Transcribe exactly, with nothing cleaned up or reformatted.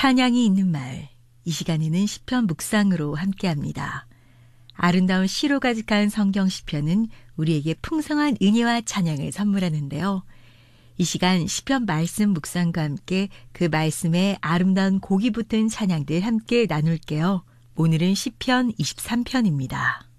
찬양이 있는 마을, 이 시간에는 시편 묵상으로 함께합니다. 아름다운 시로 가득한 성경 시편은 우리에게 풍성한 은혜와 찬양을 선물하는데요. 이 시간 시편 말씀 묵상과 함께 그 말씀에 아름다운 곡이 붙은 찬양들 함께 나눌게요. 오늘은 시편 이십삼 편입니다.